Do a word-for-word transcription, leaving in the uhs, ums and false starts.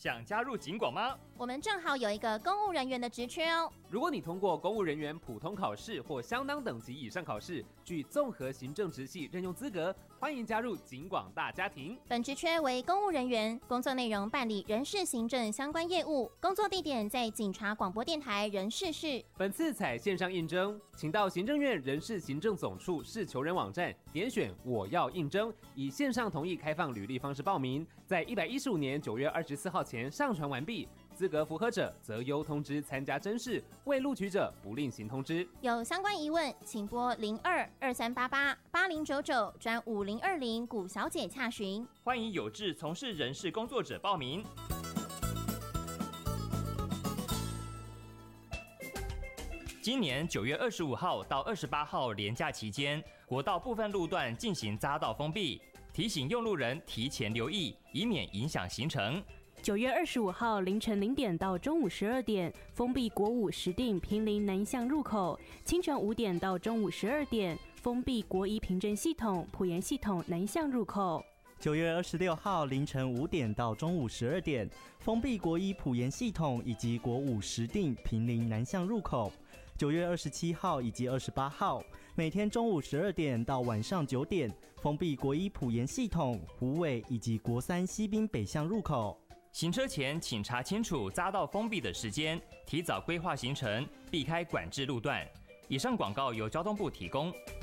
想加入警广吗？ 我们正好有一个公务人员的职缺哦。 如果你通过公务人员普通考试或相当等级以上考试，具综合行政职系任用资格，欢迎加入警广大家庭。 本职缺为公务人员，工作内容办理人事行政相关业务，工作地点在警察广播电台人事室。 本次采线上应征，请到行政院人事行政总处市求人网站点选我要应征，以线上同意开放履历方式报名，在一百一十五年九月二十四号前上传完毕。资格符合者择优通知参加甄试，未录取者不另行通知。 有相关疑问，请拨零二二三八八八零九九转五零二零古小姐洽询。 欢迎有志从事人事工作者报名。今年九月二十五号到二十八号连假期间，国道部分路段进行匝道封闭，提醒用路人提前留意，以免影响行程。 九月二十五号凌晨零点到中午十二点，封闭国五石碇坪林南向入口；清晨五点到中午十二点，封闭国一平镇系统埔盐系统南向入口。 九月二十六号凌晨五点到中午十二点，封闭国一埔盐系统以及国五石碇坪林南向入口。九月二十七号以及二十八号，每天中午十二点到晚上九点，封闭国一埔盐系统、虎尾以及国三西滨北向入口。 行车前请查清楚匝道封闭的时间，提早规划行程，避开管制路段。以上广告由交通部提供。